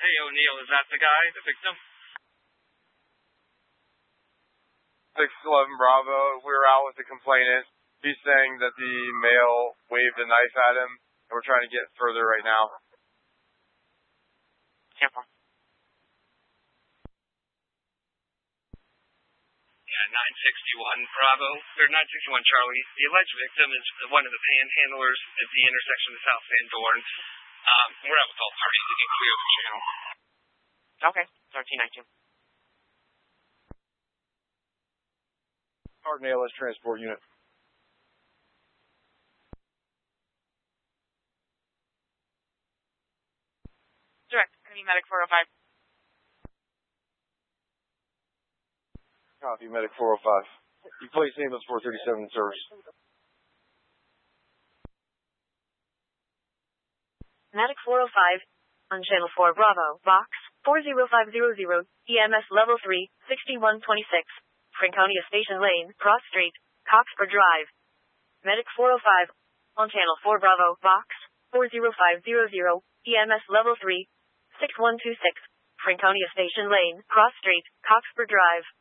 Hey, O'Neill, is that the guy, the victim? 611 Bravo. We were out with the complainant. He's saying that the male waved a knife at him, and we're trying to get further right now. Careful. Yeah, 961 Bravo, or 961 Charlie. The alleged victim is one of the panhandlers at the intersection of South Van Dorn. We're out with all parties to get clear of the channel. Okay, 1319. Hard nail as transport unit. Direct, medic 405. Copy, medic 405. You place ambulance 437 in service. Medic 405 on channel 4 Bravo, box 40500, EMS level 3, 6126, Franconia Station Lane, Cross Street, Coxper Drive. Medic 405 on channel 4 Bravo, box 40500, EMS level 3, 6126, Franconia Station Lane, Cross Street, Coxper Drive.